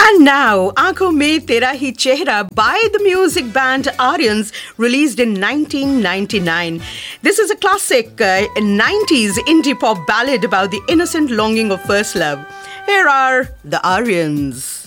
And now, Aankhon Mein Tera Hi Chehra by the music band Aryans, released in 1999. This is a classic 90s indie pop ballad about the innocent longing of first love. Here are the Aryans.